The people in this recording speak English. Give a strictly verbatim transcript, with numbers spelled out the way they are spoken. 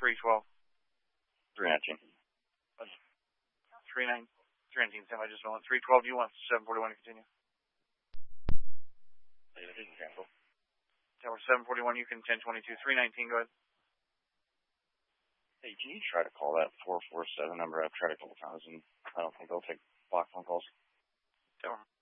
three twelve. three nineteen. three nineteen. three nineteen, Sam, I just want three twelve. Do you want seven forty-one to continue? Yeah, it didn't cancel. Tower seven forty-one, you can ten twenty-two. three nineteen, go ahead. Hey, can you try to call that four four seven number? I've tried a couple times, and I don't think they'll take block phone calls. Tower.